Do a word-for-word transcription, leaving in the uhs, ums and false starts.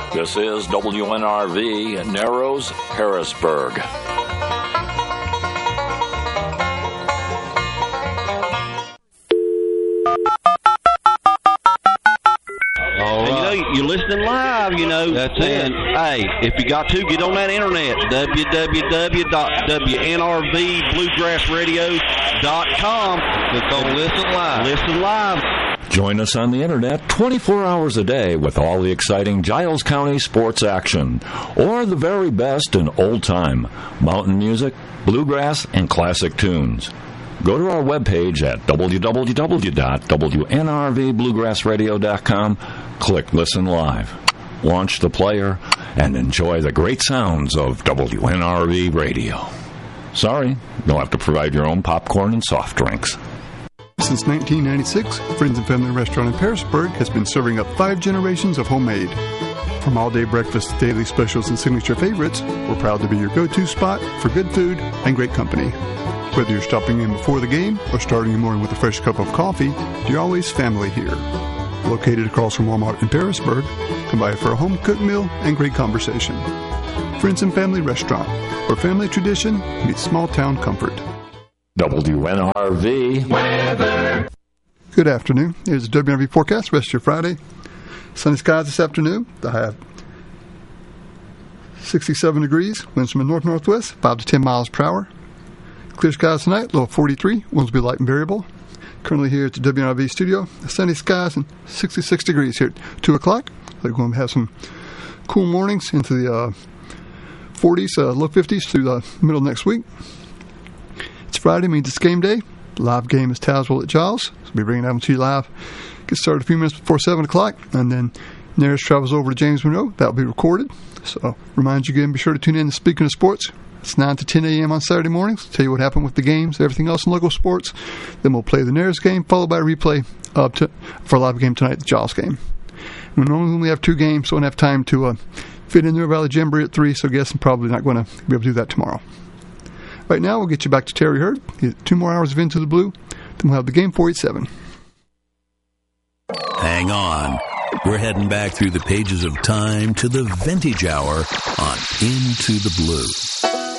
This is W N R V, Narrows, Harrisburg. All right. You know, you're listening live, you know. That's and, it. Hey, if you got to, get on that internet, w w w dot w n r v bluegrass radio dot com. Click on Listen Live. Listen live. Join us on the internet twenty-four hours a day with all the exciting Giles County sports action, or the very best in old-time mountain music, bluegrass, and classic tunes. Go to our webpage at w w w dot w n r v bluegrass radio dot com, click Listen Live, launch the player, and enjoy the great sounds of W N R V Radio. Sorry, you'll have to provide your own popcorn and soft drinks. Since nineteen ninety-six, Friends and Family Restaurant in Harrisburg has been serving up five generations of homemade. From all-day breakfast, daily specials, and signature favorites, we're proud to be your go-to spot for good food and great company. Whether you're stopping in before the game or starting your morning with a fresh cup of coffee, you're always family here. Located across from Walmart in Harrisburg, come by for a home-cooked meal and great conversation. Friends and Family Restaurant, where family tradition meets small-town comfort. W N R V weather. Good afternoon. Here's the W N R V forecast. Rest of your Friday. Sunny skies this afternoon. The high of sixty-seven degrees. Winds from the north-northwest, five to ten miles per hour. Clear skies tonight. Low of forty-three. Winds will be light and variable. Currently here at the W N R V studio. Sunny skies and sixty-six degrees here at two o'clock. We're going to have some cool mornings into the uh, forties, uh, low fifties through the middle of next week. It's Friday, means it's game day. The live game is Tazewell at Giles. So we'll be bringing that one to you live. Get started a few minutes before seven o'clock, and then Nares travels over to James Monroe. That will be recorded. So remind you again, be sure to tune in to Speaking of Sports. It's nine to ten a.m. on Saturday mornings. Tell you what happened with the games, everything else in local sports. Then we'll play the Nares game, followed by a replay up to, for a live game tonight, the Giles game. We normally only have two games, so we don't have time to uh, fit in the Valley Jamboree at three, so I guess I'm probably not going to be able to do that tomorrow. Right now, we'll get you back to Terry Hurd. Two more hours of Into the Blue. Then we'll have the game four eighty-seven. Hang on. We're heading back through the pages of time to the vintage hour on Into the Blue.